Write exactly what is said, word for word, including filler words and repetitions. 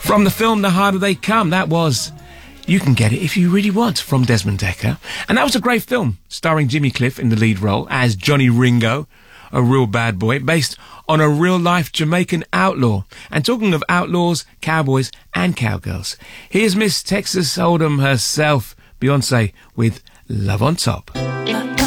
From the film The Harder They Come, that was You Can Get It If You Really Want from Desmond Dekker. And that was a great film, starring Jimmy Cliff in the lead role as Johnny Ringo, a real bad boy, based on a real-life Jamaican outlaw. And talking of outlaws, cowboys and cowgirls, here's Miss Texas Hold'em herself, Beyonce, with Love on Top.